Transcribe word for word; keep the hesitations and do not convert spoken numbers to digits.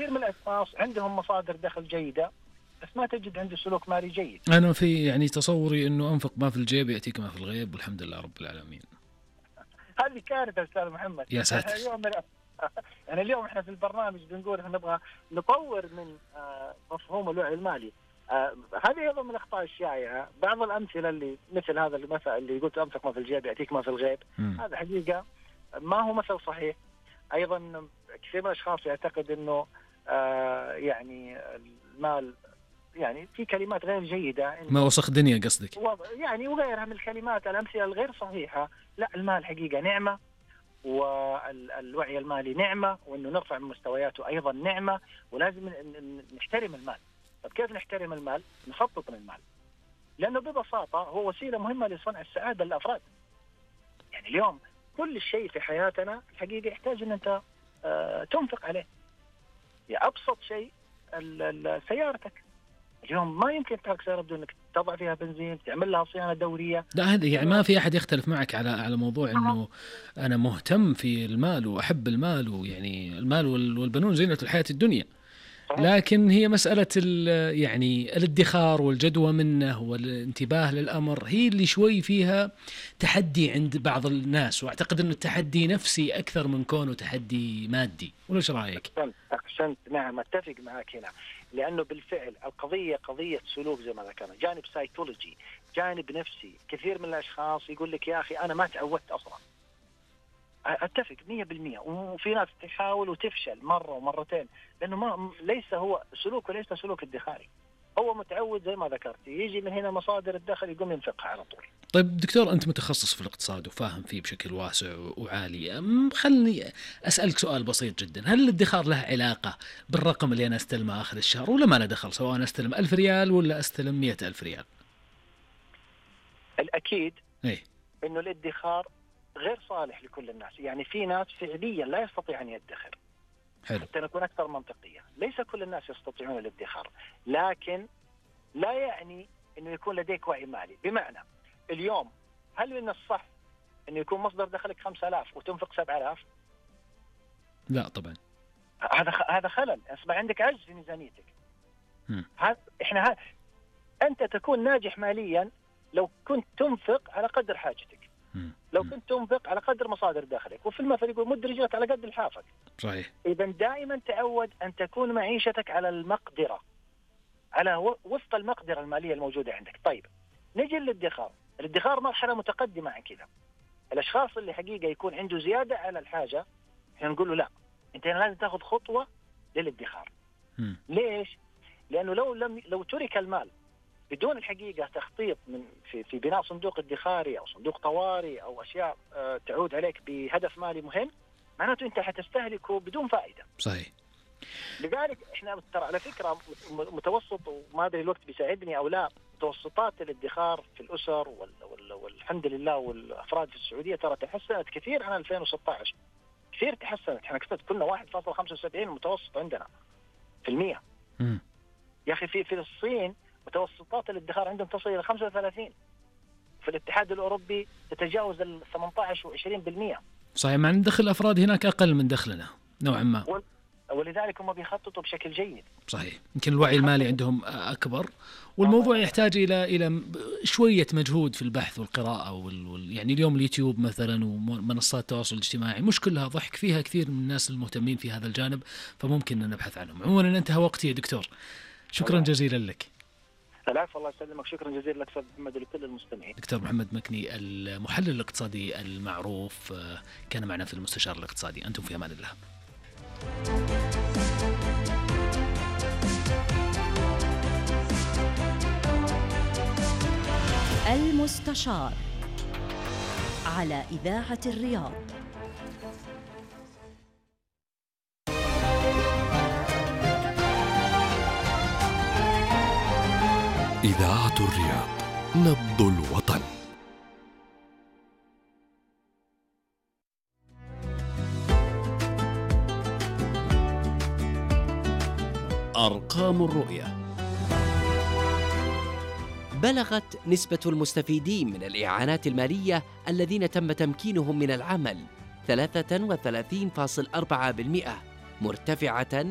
كثير من الأشخاص عندهم مصادر دخل جيدة بس ما تجد عنده سلوك مالي جيد. أنا في يعني تصوري أنه أنفق ما في الجيب يأتيك ما في الغيب، والحمد لله رب العالمين. هذه كارثة أستاذ محمد. يا ساتر. اليوم يعني اليوم إحنا في البرنامج بنقول إحنا نبغى نطور من مفهوم الوعي المالي. آه هذه أيضا من الأخطاء الشائعة. بعض الأمثلة اللي مثل هذا المثل اللي قلت أنفق ما في الجيب يأتيك ما في الغيب، م. هذا حقيقة ما هو مثل صحيح. أيضا كثير من الأشخاص يعتقد إنه آه يعني المال يعني في كلمات غير جيدة، ما وسخ دنيا قصدك يعني، وغيرها من الكلمات الأمثلة الغير صحيحة. لا، المال حقيقة نعمة، والوعي المالي نعمة، وإنه نرفع من مستوياته أيضا نعمة، ولازم نحترم المال. طب كيف نحترم المال؟ نخطط للمال، لأنه ببساطة هو وسيلة مهمة لصنع السعادة للأفراد. يعني اليوم كل شيء في حياتنا الحقيقة يحتاج أن أنت آه تنفق عليه. يعني أبسط شيء سيارتك اليوم ما يمكن ترك سيارة بدون أنك تضع فيها بنزين، تعمل لها صيانة دورية. لا هذا يعني ما في أحد يختلف معك على على موضوع إنه أنا مهتم في المال وأحب المال، ويعني المال والبنون زينة الحياة الدنيا. لكن هي مسألة يعني الادخار والجدوى منه والانتباه للأمر هي اللي شوي فيها تحدي عند بعض الناس، وأعتقد أنه التحدي نفسي أكثر من كونه تحدي مادي. وش رأيك؟ أحسنت. نعم أتفق معك هنا، لأنه بالفعل القضية قضية سلوك زي ما ذكرنا، جانب سايكولوجي، جانب نفسي. كثير من الأشخاص يقول لك يا أخي أنا ما تعودت أصلا. أتفق مية بالمية. وفي ناس تحاول وتفشل مرة ومرتين، لأنه ما ليس هو سلوكه ليس سلوك ادخاري، هو متعود زي ما ذكرت يجي من هنا مصادر الدخل يقوم ينفقها على طول. طيب دكتور، أنت متخصص في الاقتصاد وفاهم فيه بشكل واسع وعالي، خلني أسألك سؤال بسيط جدا. هل الادخار له علاقة بالرقم اللي أنا أستلمه آخر الشهر، ولا ما له دخل سواء أنا أستلم ألف ريال ولا أستلم مئة ألف ريال؟ الأكيد إيه؟ إنه الادخار غير صالح لكل الناس. يعني في ناس فعليا لا يستطيع أن يدخر. حلو. حتى نكون أكثر منطقية، ليس كل الناس يستطيعون الادخار، لكن لا يعني أنه يكون لديك وعي مالي. بمعنى اليوم هل من الصح أنه يكون مصدر دخلك خمسة آلاف وتنفق سبعة آلاف؟ لا طبعا، هذا هذا خلل، أصبح عندك عجز في ميزانيتك. هذا إحنا ها... أنت تكون ناجح ماليا لو كنت تنفق على قدر حاجتك، لو كنت تنفق على قدر مصادر دخلك. وفي المثل يقول مد رجلك على قد الحافك. صحيح. إذا دائما تعود أن تكون معيشتك على المقدرة، على وفق المقدرة المالية الموجودة عندك. طيب نجي للادخار. الادخار مرحلة متقدمة عن كذا. الأشخاص اللي حقيقة يكون عنده زيادة على الحاجة احنا نقول له لا، أنت لازم تأخذ خطوة للادخار. م. ليش؟ لأنه لو لم لو ترك المال بدون الحقيقة تخطيط من في في بناء صندوق ادخاري أو صندوق طوارئ أو أشياء آه تعود عليك بهدف مالي مهم، معناته أنت حتستهلكه بدون فائدة. صحيح. لذلك إحنا ترى على فكرة متوسط، وما أدري الوقت بيساعدني أو لا، متوسطات الادخار في الأسر وال وال والحمد لله والأفراد في السعودية ترى تحسنت كثير عن ألفين وستة عشر. كثير تحسنت. إحنا كنا واحد فاصلة خمسة وسبعين متوسط عندنا في المية. م. يا أخي في في الصين متوسطات الادخار عندهم تصل إلى خمسة وثلاثين، في الاتحاد الأوروبي تتجاوز ال ثمانية عشر وعشرين بالمية. صحيح، مع أن دخل الأفراد هناك أقل من دخلنا نوعا ما، ولذلك هم بيخططوا بشكل جيد. صحيح. يمكن الوعي المالي عندهم أكبر، والموضوع يحتاج إلى إلى شوية مجهود في البحث والقراءة وال... يعني اليوم اليوتيوب مثلا ومنصات التواصل الاجتماعي مش كلها ضحك، فيها كثير من الناس المهتمين في هذا الجانب، فممكن أن نبحث عنهم. عموما انتهى وقتي يا دكتور، شكرا جزيلا لك. العفو، الله يسلمك. شكرا جزيلا لك أستاذ محمد ولكل المستمعين. دكتور محمد مكني المحلل الاقتصادي المعروف كان معنا في المستشار الاقتصادي. أنتم في أمان الله. المستشار على إذاعة الرياض. إذاعة الرياض، نبض الوطن. أرقام الرؤية. بلغت نسبة المستفيدين من الإعانات المالية الذين تم تمكينهم من العمل ثلاثة وثلاثين فاصلة أربعة بالمئة، مرتفعة